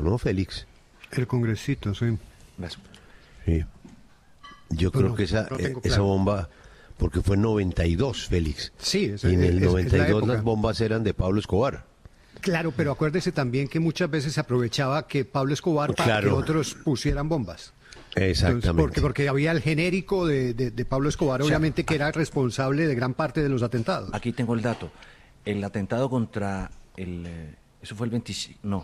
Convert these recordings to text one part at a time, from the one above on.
¿no, Félix? El congresito, sí. Sí. Yo creo que esa bomba, porque fue en 92, Félix. Sí, y en el 92 es las bombas eran de Pablo Escobar. Claro, pero acuérdese también que muchas veces se aprovechaba que Pablo Escobar para que otros pusieran bombas. Exactamente. Entonces, porque había el genérico de Pablo Escobar, obviamente, que era responsable de gran parte de los atentados. Aquí tengo el dato. El atentado contra eso fue el 25... No.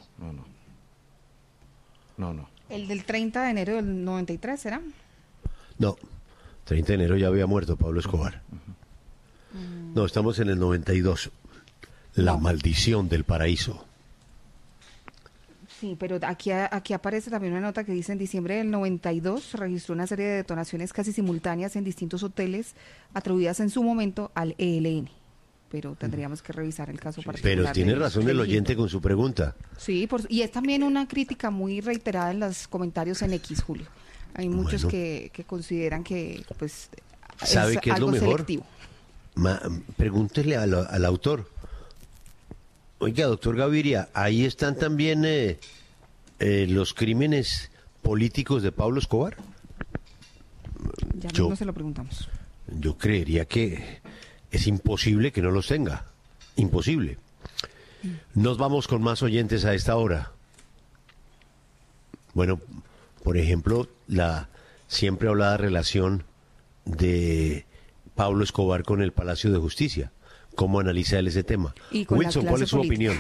¿El del 30 de enero del 93 será? No, 30 de enero ya había muerto Pablo Escobar. No, estamos en el 92. La maldición del paraíso. Sí, pero aquí aparece también una nota que dice: en diciembre del 92 registró una serie de detonaciones casi simultáneas en distintos hoteles atribuidas en su momento al ELN. Pero tendríamos que revisar el caso particular. Pero tiene razón el oyente con su pregunta. Sí, y es también una crítica muy reiterada en los comentarios en X, Julio. Hay muchos que consideran que pues ¿sabe qué es algo lo mejor? selectivo. Pregúntele al autor. Oiga, doctor Gaviria, ahí están también los crímenes políticos de Pablo Escobar. Ya mismo se lo preguntamos. Yo creería que es imposible que no los tenga. Imposible. Nos vamos con más oyentes a esta hora. Bueno, por ejemplo, la siempre hablada relación de Pablo Escobar con el Palacio de Justicia. ¿Cómo analiza él ese tema? Wilson, ¿cuál es su opinión?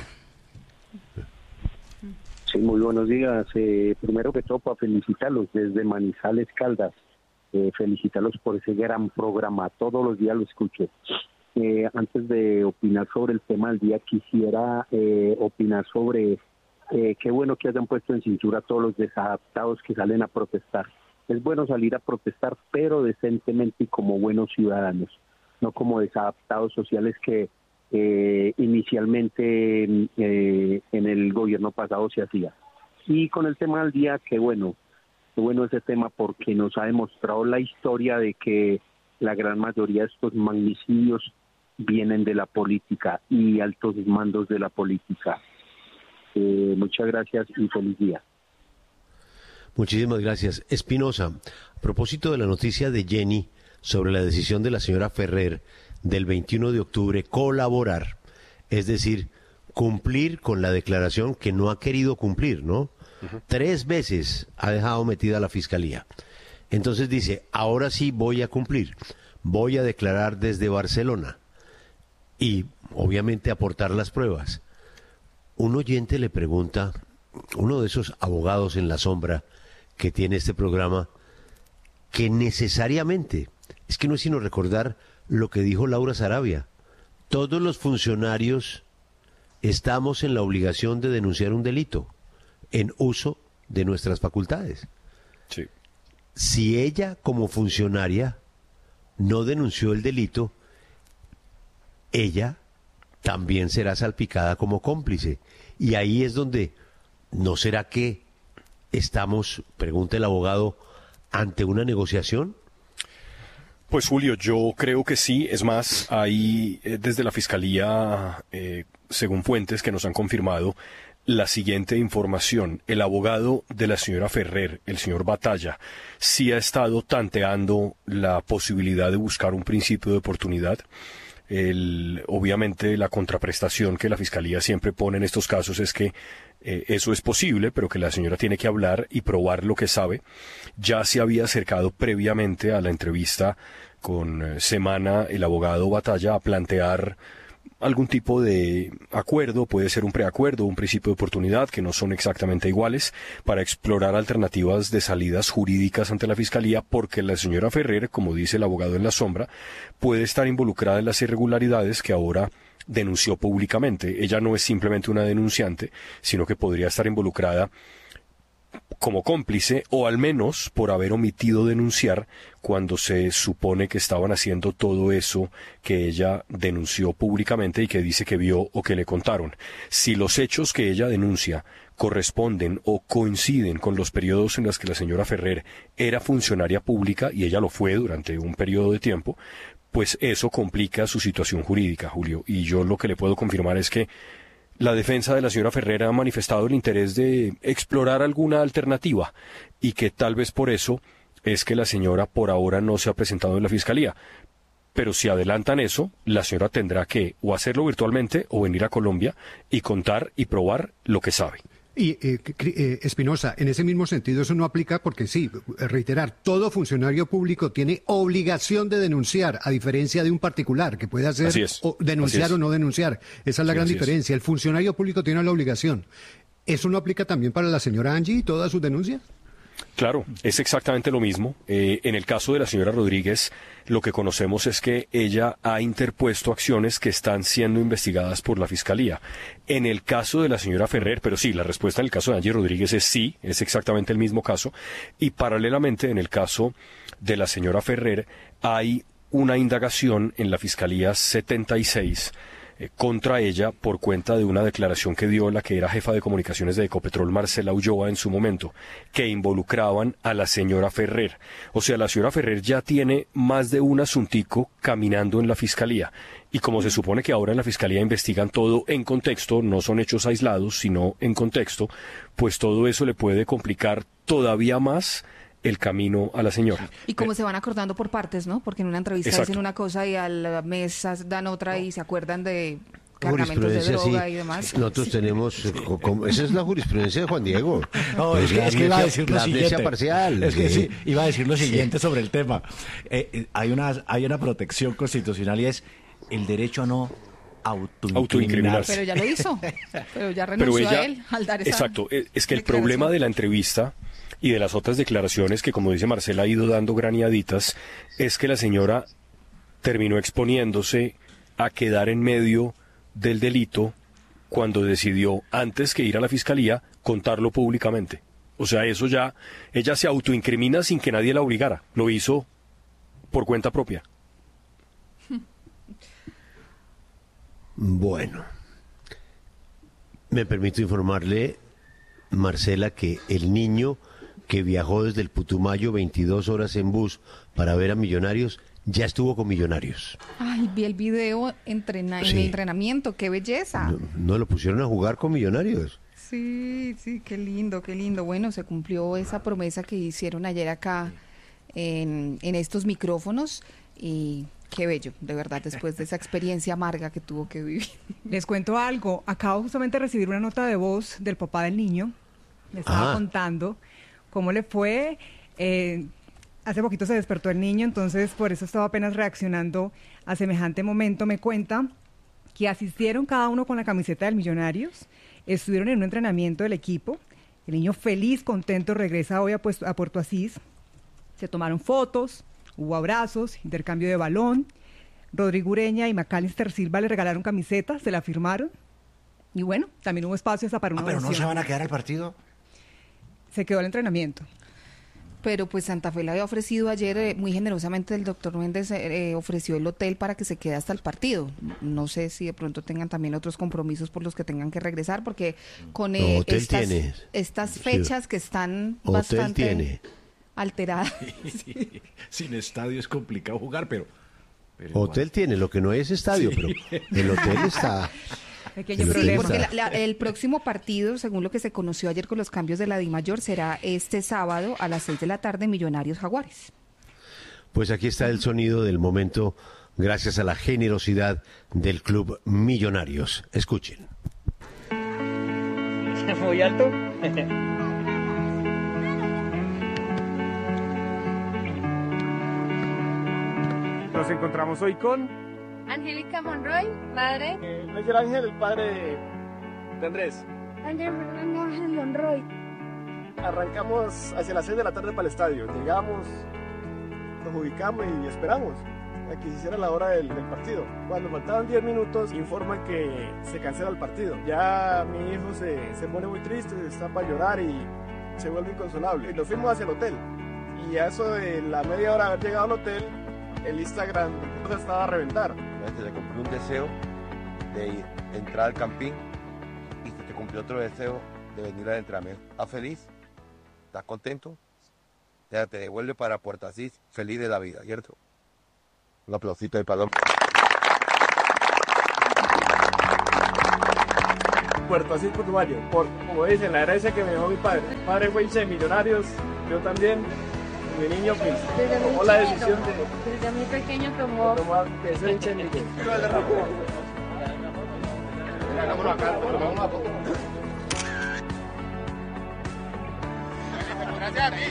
Sí, muy buenos días. Primero que todo, para felicitarlos desde Manizales, Caldas. Felicitarlos por ese gran programa. Todos los días lo escucho. Antes de opinar sobre el tema del día, quisiera opinar sobre qué bueno que hayan puesto en cintura a todos los desadaptados que salen a protestar. Es bueno salir a protestar, pero decentemente y como buenos ciudadanos, no como desadaptados sociales que inicialmente en el gobierno pasado se hacía. Y con el tema del día, qué bueno ese tema, porque nos ha demostrado la historia de que la gran mayoría de estos magnicidios vienen de la política y altos mandos de la política. Muchas gracias y feliz día. Muchísimas gracias. Espinosa, a propósito de la noticia de Jenny sobre la decisión de la señora Ferrer del 21 de octubre colaborar, es decir, cumplir con la declaración que no ha querido cumplir, ¿no? 3 veces ha dejado metida la fiscalía. Entonces dice, ahora sí voy a cumplir, voy a declarar desde Barcelona y obviamente aportar las pruebas. Un oyente le pregunta, uno de esos abogados en la sombra que tiene este programa, que necesariamente, es que no es sino recordar lo que dijo Laura Sarabia, todos los funcionarios estamos en la obligación de denunciar un delito en uso de nuestras facultades. Sí. Si ella como funcionaria no denunció el delito, ella también será salpicada como cómplice. Y ahí es donde, ¿no será que estamos, pregunta el abogado, ante una negociación? Pues Julio, yo creo que sí. Es más, hay desde la Fiscalía, según fuentes que nos han confirmado, la siguiente información. El abogado de la señora Ferrer, el señor Batalla, sí ha estado tanteando la posibilidad de buscar un principio de oportunidad. Obviamente la contraprestación que la Fiscalía siempre pone en estos casos es que eso es posible, pero que la señora tiene que hablar y probar lo que sabe. Ya se había acercado previamente a la entrevista con Semana el abogado Batalla a plantear algún tipo de acuerdo, puede ser un preacuerdo, un principio de oportunidad, que no son exactamente iguales, para explorar alternativas de salidas jurídicas ante la Fiscalía, porque la señora Ferrer, como dice el abogado en la sombra, puede estar involucrada en las irregularidades que ahora denunció públicamente. Ella no es simplemente una denunciante, sino que podría estar involucrada como cómplice, o al menos por haber omitido denunciar cuando se supone que estaban haciendo todo eso que ella denunció públicamente y que dice que vio o que le contaron. Si los hechos que ella denuncia corresponden o coinciden con los periodos en los que la señora Ferrer era funcionaria pública, y ella lo fue durante un periodo de tiempo, pues eso complica su situación jurídica, Julio. Y yo lo que le puedo confirmar es que la defensa de la señora Ferrer ha manifestado el interés de explorar alguna alternativa y que tal vez por eso es que la señora por ahora no se ha presentado en la fiscalía. Pero si adelantan eso, la señora tendrá que o hacerlo virtualmente o venir a Colombia y contar y probar lo que sabe. Y Espinosa, en ese mismo sentido eso no aplica porque sí, reiterar, todo funcionario público tiene obligación de denunciar, a diferencia de un particular que puede hacer o denunciar o no denunciar. Esa es la gran diferencia. El funcionario público tiene la obligación. ¿Eso no aplica también para la señora Angie y todas sus denuncias? Claro, es exactamente lo mismo. En el caso de la señora Rodríguez, lo que conocemos es que ella ha interpuesto acciones que están siendo investigadas por la Fiscalía. En el caso de la señora Ferrer, pero sí, la respuesta en el caso de Angie Rodríguez es sí, es exactamente el mismo caso. Y paralelamente, en el caso de la señora Ferrer, hay una indagación en la Fiscalía 76 contra ella por cuenta de una declaración que dio la que era jefa de comunicaciones de Ecopetrol, Marcela Ulloa, en su momento, que involucraban a la señora Ferrer. O sea, la señora Ferrer ya tiene más de un asuntico caminando en la Fiscalía. Y como se supone que ahora en la Fiscalía investigan todo en contexto, no son hechos aislados, sino en contexto, pues todo eso le puede complicar todavía más el camino a la señora. Y cómo se van acordando por partes, ¿no? Porque en una entrevista dicen una cosa y al mes dan otra y se acuerdan de cargamentos de droga y demás. Nosotros tenemos, esa es la jurisprudencia de Juan Diego. No, es que iba a decir lo siguiente. Parcial. Es que sí, iba a decir lo siguiente sobre el tema. Hay una protección constitucional y es el derecho a no autoincriminarse. Pero ya lo hizo. Pero ya renunció a él al dar esa. Exacto. Es que el problema de la entrevista y de las otras declaraciones que, como dice Marcela, ha ido dando graniaditas, es que la señora terminó exponiéndose a quedar en medio del delito cuando decidió, antes que ir a la fiscalía, contarlo públicamente. O sea, eso ya, ella se autoincrimina sin que nadie la obligara. Lo hizo por cuenta propia. Bueno, me permito informarle, Marcela, que el niño que viajó desde el Putumayo 22 horas en bus para ver a Millonarios, ya estuvo con Millonarios. Ay, vi el video en entrenamiento, qué belleza. No lo pusieron a jugar con Millonarios. Sí, qué lindo, qué lindo. Bueno, se cumplió esa promesa que hicieron ayer acá en estos micrófonos y qué bello, de verdad, después de esa experiencia amarga que tuvo que vivir. Les cuento algo, acabo justamente de recibir una nota de voz del papá del niño, me estaba contando cómo le fue. Hace poquito se despertó el niño, entonces por eso estaba apenas reaccionando a semejante momento. Me cuenta que asistieron cada uno con la camiseta del Millonarios, estuvieron en un entrenamiento del equipo, el niño feliz, contento, regresa hoy a Puerto Asís, se tomaron fotos, hubo abrazos, intercambio de balón, Rodrigo Ureña y Macalister Silva le regalaron camisetas, se la firmaron, y bueno, también hubo espacio hasta para una ¿Pero ovación. no se van a quedar al partido? Se quedó el entrenamiento. Pero pues Santa Fe le había ofrecido ayer, muy generosamente el doctor Méndez ofreció el hotel para que se quede hasta el partido. No sé si de pronto tengan también otros compromisos por los que tengan que regresar, porque con estas fechas que están bastante alteradas. Sí. Sin estadio es complicado jugar, pero hotel tiene, lo que no es estadio, pero el hotel está... Pequeño problema. Porque el próximo partido, según lo que se conoció ayer con los cambios de la DIMAYOR, será este sábado a las 6 de la tarde, Millonarios Jaguares. Pues aquí está el sonido del momento, gracias a la generosidad del Club Millonarios. Escuchen. ¿Muy alto? Nos encontramos hoy con Angélica Monroy, madre. Miguel Ángel, el padre de Andrés. Andrés Fernando Ángel Monroy. Arrancamos hacia las 6 de la tarde para el estadio. Llegamos, nos ubicamos y esperamos a que se hiciera la hora del partido. Cuando faltaban 10 minutos, informan que se cancela el partido. Ya mi hijo se pone muy triste, está para llorar y se vuelve inconsolable. Y nos fuimos hacia el hotel. Y a eso de la media hora de haber llegado al hotel, el Instagram estaba a reventar. Se le cumplió un deseo de entrar al campín y se te cumplió otro deseo de venir al entrenamiento. ¿Estás feliz? ¿Estás contento? Te devuelve para Puerto Asís feliz de la vida, ¿cierto? Un aplausito de paloma. Puerto Asís, Putumayo. Como dicen, la herencia que me dejó mi padre. Mi padre fue hincha de Millonarios, yo también. Mi niño pues tomó la decisión de... Desde muy pequeño tomó... de ser hincha de Millonarios. Hagámoslo acá, tomamos una foto. Gracias.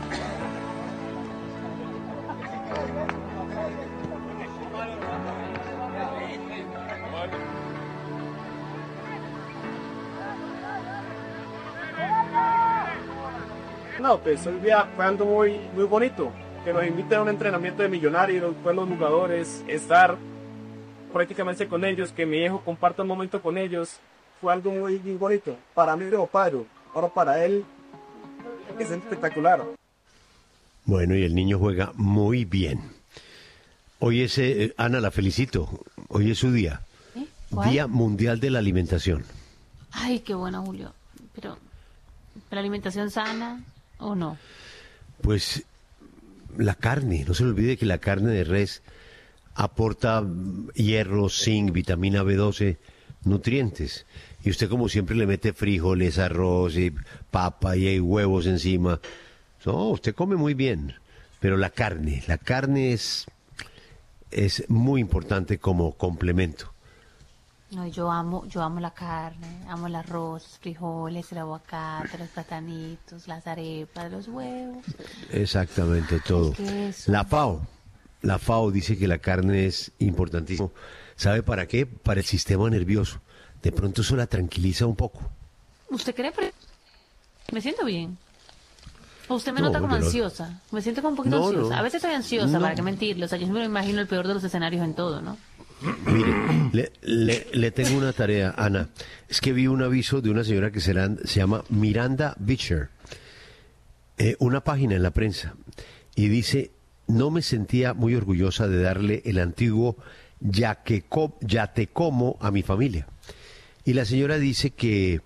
No, pues hoy día fue algo muy bonito, que nos inviten a un entrenamiento de Millonarios, pues los jugadores, estar prácticamente con ellos, que mi hijo comparta un momento con ellos, fue algo muy bonito. Para mí como padre, ahora para él es espectacular. Bueno, y el niño juega muy bien. Hoy es, Ana, la felicito, hoy es su día. Día Mundial de la Alimentación. Ay, qué bueno, Julio. Pero ¿la alimentación sana o no? Pues la carne, no se le olvide que la carne de res aporta hierro, zinc, vitamina B12, nutrientes. Y usted como siempre le mete frijoles, arroz y papa y hay huevos encima. No, usted come muy bien, pero la carne es muy importante como complemento. No, yo amo la carne, amo el arroz, frijoles, el aguacate, los platanitos, las arepas, los huevos. Exactamente, todo. La FAO dice que la carne es importantísima. ¿Sabe para qué? Para el sistema nervioso. De pronto eso la tranquiliza un poco. ¿Usted cree? Me siento bien. ¿O usted me nota como ansiosa? Me siento como un poquito ansiosa. No. A veces estoy ansiosa, para qué mentirlo. O sea, yo me imagino el peor de los escenarios en todo, ¿no? Mire, le tengo una tarea, Ana. Es que vi un aviso de una señora que se llama Miranda Beecher, una página en la prensa, y dice: no me sentía muy orgullosa de darle el antiguo yatecomo a mi familia. Y la señora dice que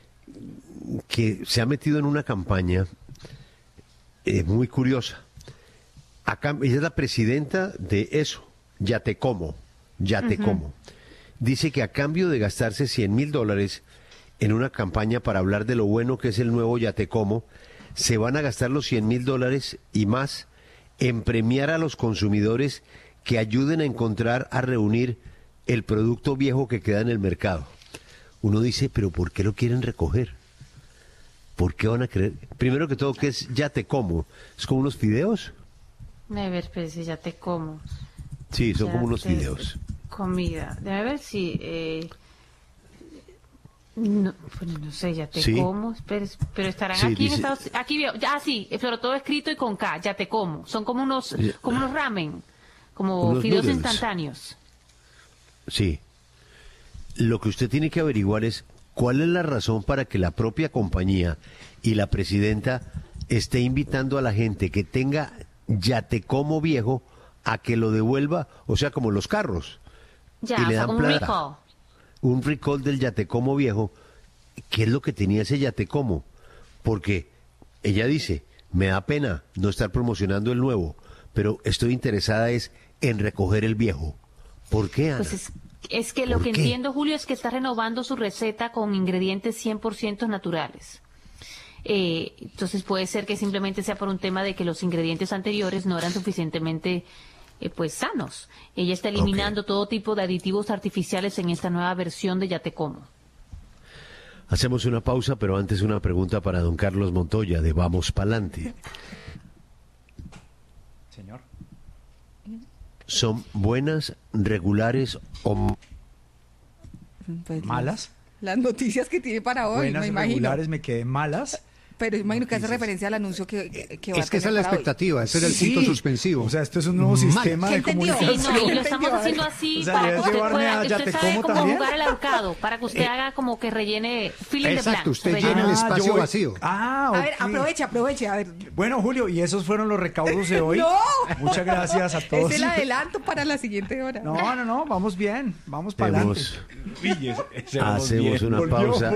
se ha metido en una campaña muy curiosa. Ella es la presidenta de eso, Yatecomo. Dice que a cambio de gastarse $100,000 en una campaña para hablar de lo bueno que es el nuevo Yatecomo, se van a gastar los $100,000 y más en premiar a los consumidores que ayuden a reunir el producto viejo que queda en el mercado. Uno dice, pero ¿por qué lo quieren recoger? ¿Por qué van a querer? Primero que todo, ¿qué es Yatecomo? ¿Es como unos fideos? A ver, pues Yatecomo. Sí, son como unos fideos. Comida. Déjame ver si... no sé, Yatecomo. ¿Sí? Pero estarán aquí en Estados Unidos. Aquí veo. Sí, pero todo escrito y con K, Yatecomo. Son como unos ramen, como unos fideos noodles instantáneos. Sí. Lo que usted tiene que averiguar es cuál es la razón para que la propia compañía y la presidenta esté invitando a la gente que tenga Yatecomo viejo a que lo devuelva, o sea, como los carros. Ya, y le dan como plata. Un recall del Yatecomo viejo. ¿Qué es lo que tenía ese Yatecomo? Porque ella dice, me da pena no estar promocionando el nuevo, pero estoy interesada en recoger el viejo. ¿Por qué, Ana? Pues es que lo que entiendo, Julio, es que está renovando su receta con ingredientes 100% naturales. Entonces puede ser que simplemente sea por un tema de que los ingredientes anteriores no eran suficientemente sanos. Ella está eliminando todo tipo de aditivos artificiales en esta nueva versión de Yatecomo. Hacemos una pausa, pero antes una pregunta para don Carlos Montoya de Vamos Pa'lante. Señor. ¿Son buenas, regulares o pues malas? Las noticias que tiene para hoy, buenas, me imagino. Regulares me quedé malas. Pero imagino que hace referencia al anuncio que va a tener. Es que esa es la expectativa, ese era el punto suspensivo. O sea, esto es un nuevo sistema de comunicación. Sí, no, y lo estamos haciendo así para que usted pueda, usted sabe cómo jugar el ahorcado, para que usted haga como que rellene filling de blanco. Exacto, usted llena el espacio vacío. A ver, aproveche, a ver. Bueno, Julio, y esos fueron los recaudos de hoy. ¡No! Muchas gracias a todos. Es el adelanto para la siguiente hora. No, vamos bien, vamos para adelante. Hacemos una pausa.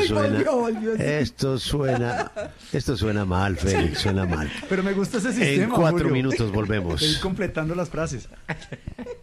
Esto suena mal, Félix, suena mal. Pero me gusta ese sistema, En 4 Julio. minutos volvemos. Estoy completando las frases.